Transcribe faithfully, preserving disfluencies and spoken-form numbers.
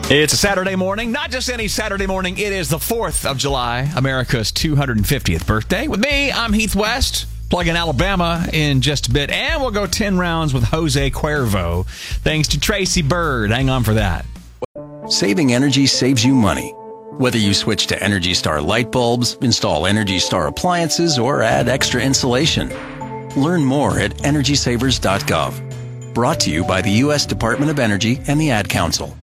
It's a Saturday morning, not just any Saturday morning. It is the fourth of July, America's two hundred fiftieth birthday. With me, I'm Heath West, plugging Alabama in just a bit, and we'll go ten rounds with Jose Cuervo, thanks to Tracy Bird. Hang on for that. Saving energy saves you money. Whether you switch to Energy Star light bulbs, install Energy Star appliances, or add extra insulation. Learn more at energy savers dot gov. Brought to you by the U S Department of Energy and the Ad Council.